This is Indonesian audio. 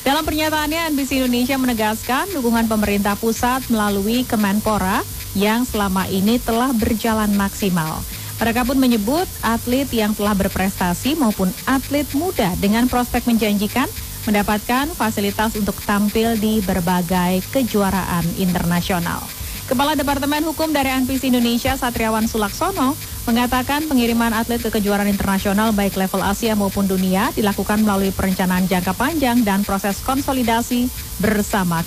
Dalam pernyataannya, NBC Indonesia menegaskan dukungan pemerintah pusat melalui Kemenpora yang selama ini telah berjalan maksimal. Mereka pun menyebut atlet yang telah berprestasi maupun atlet muda dengan prospek menjanjikan mendapatkan fasilitas untuk tampil di berbagai kejuaraan internasional. Kepala Departemen Hukum dari NPC Indonesia, Satriawan Sulaksono, mengatakan pengiriman atlet ke kejuaraan internasional baik level Asia maupun dunia dilakukan melalui perencanaan jangka panjang dan proses konsolidasi bersama